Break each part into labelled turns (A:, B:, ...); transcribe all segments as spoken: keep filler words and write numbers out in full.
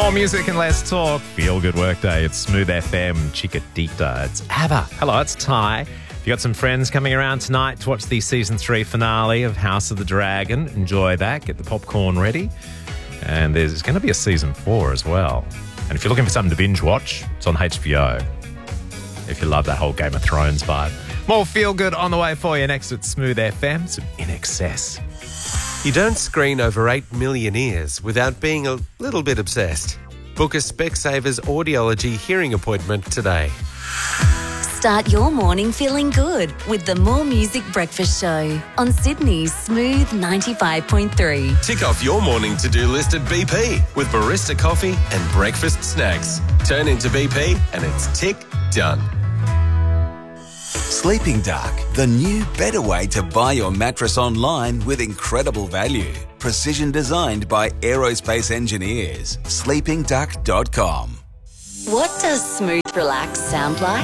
A: More music and less talk. Feel good workday. It's Smooth F M. Chiquitita. It's Ava. Hello, it's Ty. If you got some friends coming around tonight to watch the season three finale of House of the Dragon, enjoy that. Get the popcorn ready. And there's going to be a season four as well. And if you're looking for something to binge watch, it's on H B O. If you love that whole Game of Thrones vibe. More feel good on the way for you next at Smooth F M. Some In Excess.
B: You don't screen over eight million ears without being a little bit obsessed. Book a Specsavers Audiology hearing appointment today.
C: Start your morning feeling good with the More Music Breakfast Show on Sydney's Smooth ninety-five point three.
B: Tick off your morning to-do list at B P with barista coffee and breakfast snacks. Turn into B P and it's tick done.
D: Sleeping Duck, the new, better way to buy your mattress online with incredible value. Precision designed by aerospace engineers. sleeping duck dot com.
C: What does smooth relax sound like?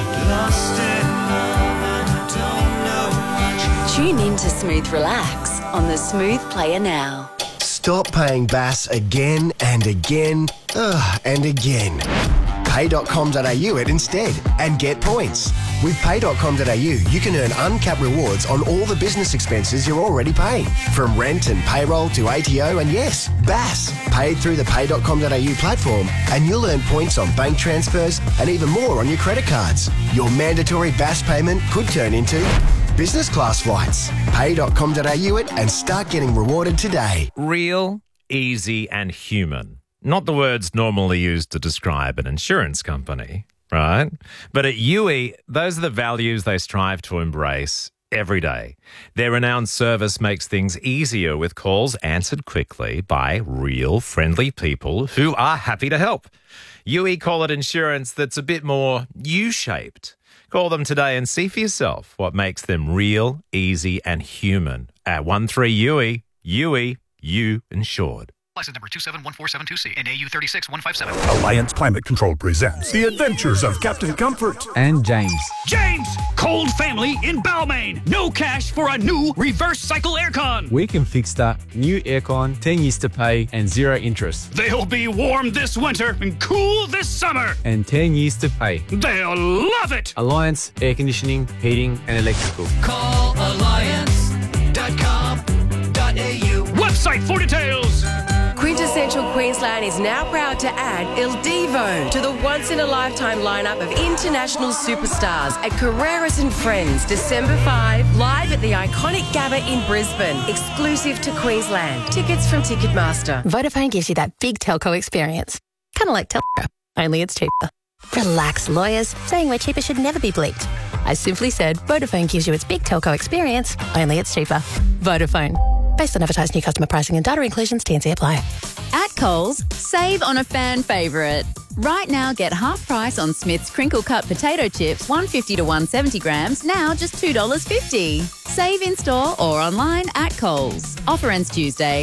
C: Tune in to Smooth Relax on the Smooth Player now.
E: Stop paying Bass again and again, ugh, and again. pay dot com dot a u it instead and get points. With pay dot com dot a u, you can earn uncapped rewards on all the business expenses you're already paying. From rent and payroll to A T O and yes, Bass. Paid through the pay dot com dot a u platform and you'll earn points on bank transfers and even more on your credit cards. Your mandatory Bass payment could turn into business class flights. pay dot com dot a u it and start getting rewarded today.
A: Real, easy and human. Not the words normally used to describe an insurance company, right? But at U E, those are the values they strive to embrace every day. Their renowned service makes things easier with calls answered quickly by real, friendly people who are happy to help. U E call it insurance that's a bit more U-shaped. Call them today and see for yourself what makes them real, easy and human. At one three U E, U E, you insured.
F: License number two seven one four seven two C and A U three six one five seven.
G: Alliance Climate Control presents The Adventures of Captain Comfort
H: and James.
F: James! Cold family in Balmain. No cash for a new reverse cycle aircon.
H: We can fix that. New aircon, ten years to pay and zero interest.
F: They'll be warm this winter and cool this summer.
H: And ten years to pay.
F: They'll love it.
H: Alliance Air Conditioning, Heating and Electrical.
F: Call alliance dot com dot a u. Website for details.
I: Quintessential Queensland is now proud to add Il Divo to the once-in-a-lifetime lineup of international superstars at Carreras and Friends, December fifth, live at the iconic Gabba in Brisbane, exclusive to Queensland. Tickets from Ticketmaster.
J: Vodafone gives you that big telco experience. Kind of like Telstra, only it's cheaper. Relax, lawyers. Saying we're cheaper should never be bleeped. I simply said Vodafone gives you its big telco experience, only it's cheaper. Vodafone. Based on advertised new customer pricing and data inclusions, T and C apply.
K: At Coles, save on a fan favourite. Right now, get half price on Smith's crinkle cut potato chips, one fifty to one seventy grams, now just two dollars fifty. Save in store or online at Coles. Offer ends Tuesday.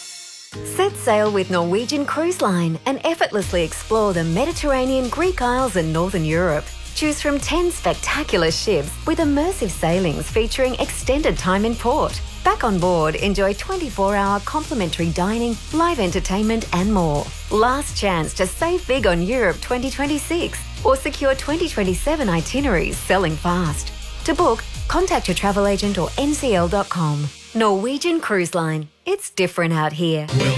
L: Set sail with Norwegian Cruise Line and effortlessly explore the Mediterranean, Greek Isles and Northern Europe. Choose from ten spectacular ships with immersive sailings featuring extended time in port. Back on board, enjoy twenty-four hour complimentary dining, live entertainment and more. Last chance to save big on Europe twenty twenty-six or secure twenty twenty-seven itineraries selling fast. To book, contact your travel agent or N C L dot com. Norwegian Cruise Line. It's different out here.